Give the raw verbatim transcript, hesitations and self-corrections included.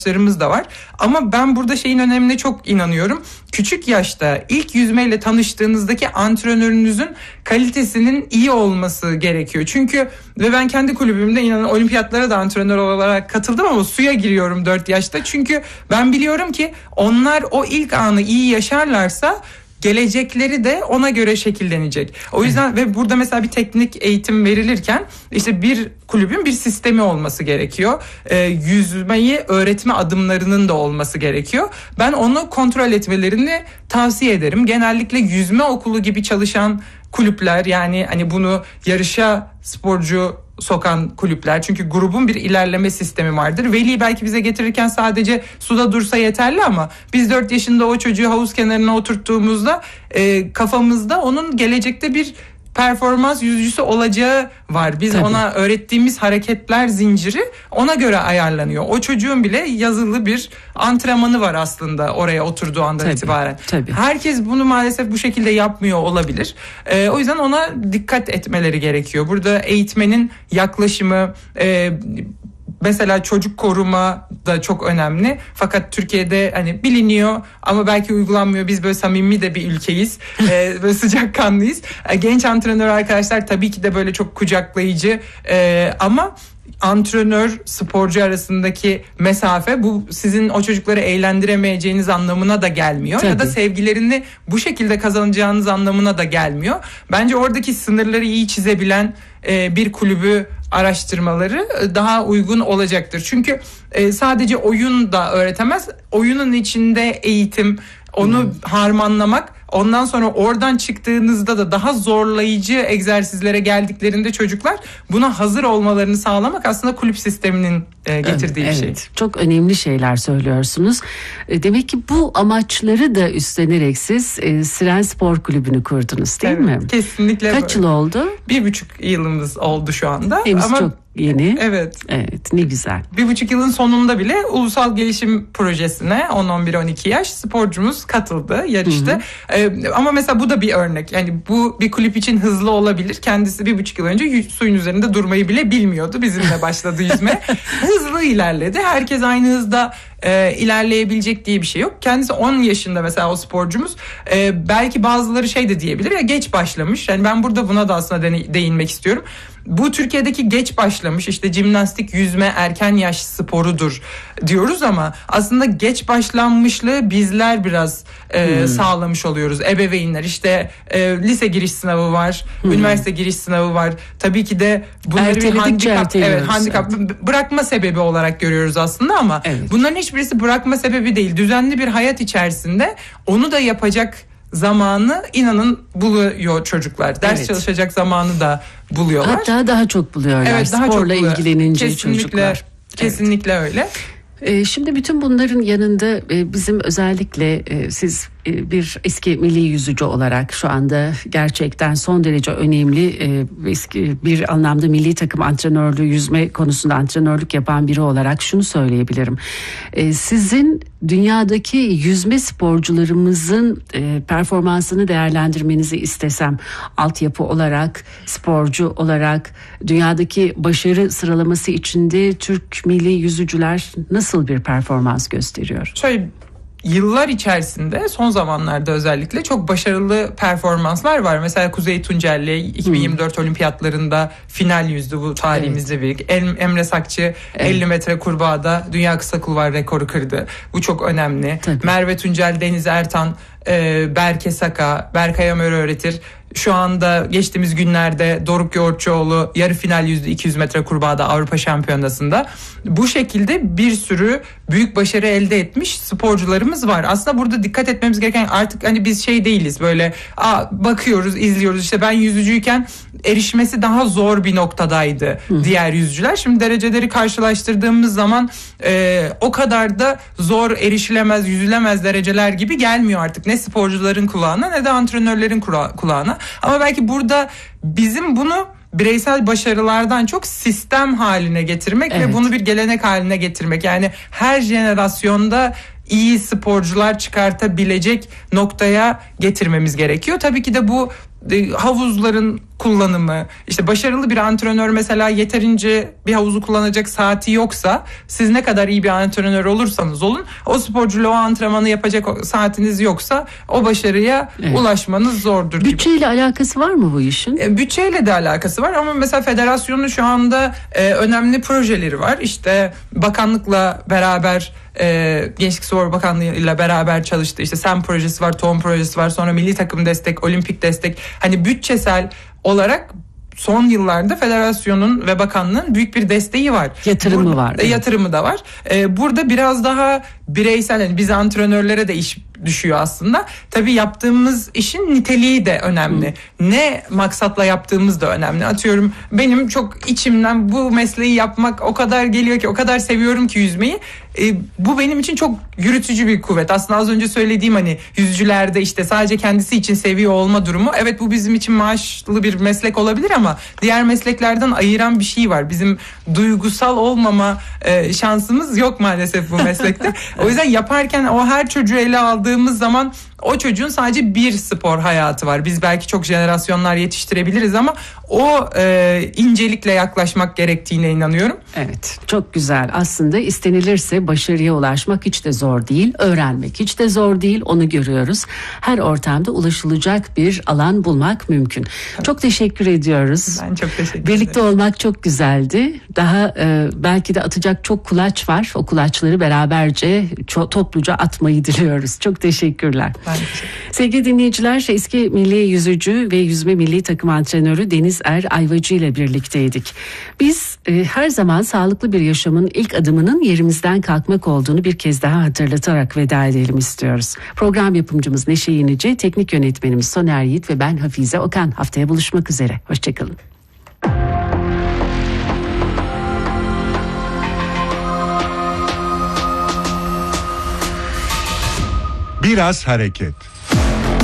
da var. Ama ben burada şeyin önemine çok inanıyorum. Küçük yaşta ilk yüzmeyle tanıştığınızdaki antrenörünüzün kalitesinin iyi olması gerekiyor. Çünkü ve ben kendi kulübümde inanın olimpiyatlara da antrenör olarak katıldım ama suya giriyorum dört yaşta. Çünkü ben biliyorum ki onlar o ilk anı iyi yaşarlarsa gelecekleri de ona göre şekillenecek. O yüzden ve burada mesela bir teknik eğitim verilirken işte bir kulübün bir sistemi olması gerekiyor. E, yüzmeyi öğretme adımlarının da olması gerekiyor. Ben onu kontrol etmelerini tavsiye ederim. Genellikle yüzme okulu gibi çalışan kulüpler, yani hani bunu yarışa sporcu sokan kulüpler, çünkü grubun bir ilerleme sistemi vardır. Veli belki bize getirirken sadece suda dursa yeterli ama biz dört yaşında o çocuğu havuz kenarına oturttuğumuzda e, kafamızda onun gelecekte bir performans yüzücüsü olacağı var. Biz Tabii. ona öğrettiğimiz hareketler zinciri ona göre ayarlanıyor. O çocuğun bile yazılı bir antrenmanı var aslında oraya oturduğu andan Tabii. itibaren. Tabii. Herkes bunu maalesef bu şekilde yapmıyor olabilir. Ee, o yüzden ona dikkat etmeleri gerekiyor. Burada eğitmenin yaklaşımı, e, mesela çocuk koruma da çok önemli. Fakat Türkiye'de hani biliniyor ama belki uygulanmıyor. Biz böyle samimi de bir ülkeyiz. ee, böyle sıcakkanlıyız. Ee, genç antrenör arkadaşlar tabii ki de böyle çok kucaklayıcı. Ee, ama antrenör sporcu arasındaki mesafe bu sizin o çocukları eğlendiremeyeceğiniz anlamına da gelmiyor. Tabii. Ya da sevgilerini bu şekilde kazanacağınız anlamına da gelmiyor. Bence oradaki sınırları iyi çizebilen e, bir kulübü araştırmaları daha uygun olacaktır. Çünkü e, sadece oyun da öğretemez. Oyunun içinde eğitim, onu hmm. harmanlamak, ondan sonra oradan çıktığınızda da daha zorlayıcı egzersizlere geldiklerinde çocuklar buna hazır olmalarını sağlamak aslında kulüp sisteminin e, getirdiği evet, bir şey. Evet, çok önemli şeyler söylüyorsunuz. E, demek ki bu amaçları da üstlenerek siz e, Siren Spor Kulübü'nü kurdunuz değil evet, mi? Kesinlikle. Kaç yıl oldu? Bir buçuk yılımız oldu şu anda. Henüz ama çok yeni. Evet. Evet, ne güzel. Bir buçuk yılın sonunda bile ulusal gelişim projesine on on bir on iki yaş sporcumuz katıldı, yarıştı. Ee, ama mesela bu da bir örnek. Yani bu bir kulüp için hızlı olabilir. Kendisi bir buçuk yıl önce suyun üzerinde durmayı bile bilmiyordu. Bizimle başladı yüzme. Hızlı ilerledi. Herkes aynı hızda e, ilerleyebilecek diye bir şey yok. Kendisi on yaşında mesela o sporcumuz. E, belki bazıları şey de diyebilir ya, geç başlamış. Yani ben burada buna da aslında de- değinmek istiyorum. Bu Türkiye'deki geç başlamış işte jimnastik, yüzme erken yaş sporudur diyoruz ama aslında geç başlanmışlığı bizler biraz e, hmm. sağlamış oluyoruz. Ebeveynler işte e, lise giriş sınavı var, hmm. üniversite giriş sınavı var. Tabii ki de bunları bir handikap, evet, handikap evet. bırakma sebebi olarak görüyoruz aslında ama evet. bunların hiçbirisi bırakma sebebi değil. Düzenli bir hayat içerisinde onu da yapacak zamanı inanın buluyor çocuklar. Ders evet. çalışacak zamanı da buluyorlar. Hatta daha çok buluyorlar. Evet, daha sporla çok ilgilenince kesinlikle, çocuklar. Kesinlikle evet. öyle. Şimdi bütün bunların yanında bizim özellikle siz bir eski milli yüzücü olarak şu anda gerçekten son derece önemli bir anlamda milli takım antrenörlüğü, yüzme konusunda antrenörlük yapan biri olarak şunu söyleyebilirim. Sizin dünyadaki yüzme sporcularımızın performansını değerlendirmenizi istesem, altyapı olarak, sporcu olarak dünyadaki başarı sıralaması içinde Türk milli yüzücüler nasıl bir performans gösteriyor? Şöyle, yıllar içerisinde son zamanlarda özellikle çok başarılı performanslar var. Mesela Kuzey Tuncelli iki bin yirmi dört hmm. olimpiyatlarında final yüzdü, bu tarihimizde evet. bir. Emre Sakçı evet. elli metre kurbağada dünya kısa kulvar rekoru kırdı. Bu çok önemli. Tabii. Merve Tuncel, Deniz Ertan, Berke Saka, Berkay Ömer öğretir. Şu anda geçtiğimiz günlerde Doruk Yoğurtçuoğlu yarı final yüzdü iki yüz metre kurbağada Avrupa Şampiyonası'nda. Bu şekilde bir sürü büyük başarı elde etmiş sporcularımız var. Aslında burada dikkat etmemiz gereken, artık hani biz şey değiliz böyle aa, bakıyoruz, izliyoruz. İşte ben yüzücüyken erişmesi daha zor bir noktadaydı Hı. diğer yüzücüler. Şimdi dereceleri karşılaştırdığımız zaman e, o kadar da zor, erişilemez, yüzülemez dereceler gibi gelmiyor artık. Ne sporcuların kulağına ne de antrenörlerin kulağına. Ama belki burada bizim bunu bireysel başarılardan çok sistem haline getirmek evet. ve bunu bir gelenek haline getirmek. Yani her jenerasyonda iyi sporcular çıkartabilecek noktaya getirmemiz gerekiyor. Tabii ki de bu havuzların kullanımı, işte başarılı bir antrenör mesela yeterince bir havuzu kullanacak saati yoksa, siz ne kadar iyi bir antrenör olursanız olun, o sporcuyla o antrenmanı yapacak saatiniz yoksa o başarıya evet. ulaşmanız zordur. Bütçeyle alakası var mı bu işin? E, bütçeyle de alakası var ama mesela federasyonun şu anda e, önemli projeleri var. İşte bakanlıkla beraber, e, Gençlik Spor Bakanlığı ile beraber çalıştı. İşte SEM projesi var, TOHM projesi var, sonra milli takım destek, olimpik destek. Hani bütçesel olarak son yıllarda federasyonun ve bakanlığın büyük bir desteği var. Yatırımı Burada, var. Evet. Yatırımı da var. Ee, burada biraz daha bireysel, yani biz antrenörlere de iş düşüyor aslında. Tabii yaptığımız işin niteliği de önemli. Hmm. Ne maksatla yaptığımız da önemli. Atıyorum, benim çok içimden bu mesleği yapmak o kadar geliyor ki, o kadar seviyorum ki yüzmeyi. E, bu benim için çok yürütücü bir kuvvet. Aslında az önce söylediğim, hani yüzücülerde işte sadece kendisi için seviyor olma durumu. Evet, bu bizim için maaşlı bir meslek olabilir ama diğer mesleklerden ayıran bir şey var. Bizim duygusal olmama e, şansımız yok maalesef bu meslekte. O yüzden yaparken o her çocuğu ele aldığımız zaman o çocuğun sadece bir spor hayatı var. Biz belki çok jenerasyonlar yetiştirebiliriz ama o e, incelikle yaklaşmak gerektiğine inanıyorum. Evet, çok güzel. Aslında istenilirse başarıya ulaşmak hiç de zor değil. Öğrenmek hiç de zor değil. Onu görüyoruz. Her ortamda ulaşılacak bir alan bulmak mümkün. Evet. Çok teşekkür ediyoruz. Ben çok teşekkür ederim. Birlikte olmak çok güzeldi. Daha e, belki de atacak çok kulaç var. O kulaçları beraberce ço- topluca atmayı diliyoruz. Çok teşekkürler. Ben Sevgili dinleyiciler, eski milli yüzücü ve yüzme milli takım antrenörü Deniz Er Ayvacı ile birlikteydik. Biz e, her zaman sağlıklı bir yaşamın ilk adımının yerimizden kalkmak olduğunu bir kez daha hatırlatarak veda edelim istiyoruz. Program yapımcımız Neşe Yenici, teknik yönetmenimiz Soner Yiğit ve ben Hafize Okan. Haftaya buluşmak üzere. Hoşçakalın. Biraz hareket.